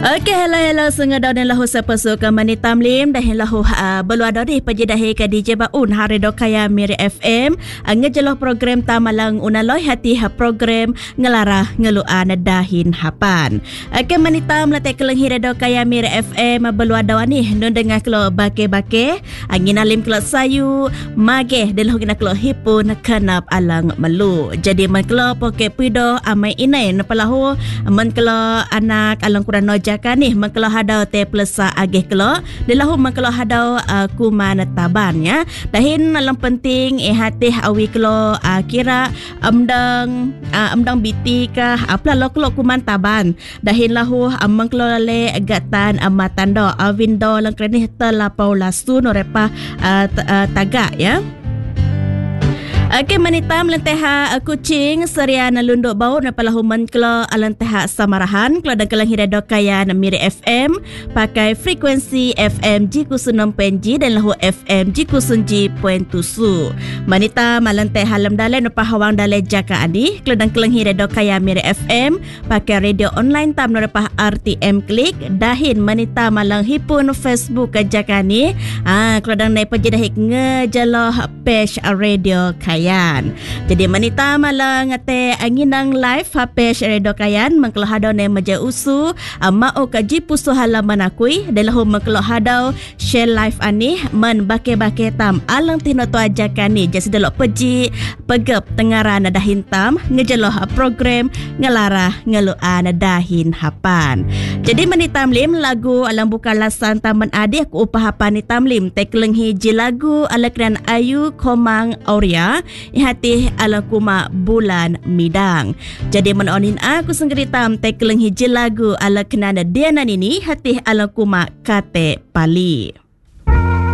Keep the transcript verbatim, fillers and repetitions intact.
Okey, hello hello sengadau dan lahu sepasukan Mani Tamlim dah lahu uh, beluada di pejedahi ke D J Baun hari do kaya Miri F M uh, ngejeloh program tamalang unaloi hati ha program ngelarah ngeluan dahin hapan. Okey, Mani Tam letak kelenghi do kaya Miri F M uh, beluada ni nun dengar kelo bake-bake angin alim kelo sayu mageh dan lahu kena kelo hipun kenap alang melu. Jadi man kelo poke pido amai inai napalahu man kelo anak alang kurang noja kan ni mengkelah hadau te plesa agih kelo delahu mengkelah hadau uh, kuman taban ya dahin alang penting eh hati awi kelo uh, kira amdang uh, amdang biti kah apla lo kelo kuman taban dahin lahu uh, mengkelah le gatan amatan do awindo lang krenih telapau lasu norepa uh, t- uh, tagak ya. Okey, manitam lenteha kucing serian lunduk bau napalahu menklo alenteha samarahan klo dan kelang hira dokaya na Miri F M pakai frekuensi F M G kusunam penji dan lahu F M G kusunji point tusu. Manitam alenteha lam dale napa hawang dale jaka adi klo dan kelang hira dokaya Miri F M pakai radio online tam norepah R T M klik dahin manitam malang hipun Facebook jaka ni ah klo dan nai pejadahik ngejaloh page radio kaya. Jadi manita malang ate anginang live ha page Radio Kayan mengkelah hadau ne meja usu mau kaji pusu halaman akui dalam mengkelah hadau share live ani men bake-bake tam alang tino tu ajakan ni jadi delok peji pegep tengaran dahin tam ngejeloh program ngelarah ngeluan dahin hapan. Jadi manita lim lagu alang bukan lasan taman adik ku upah hapan ni tamlim teklenghi ji lagu ala kran ayu komang auria hati ala kuma bulan midang. Jadi menonin aku sengkeritam tekeleng hiji lagu ala kenana dianan ini hati ala kuma kate pali.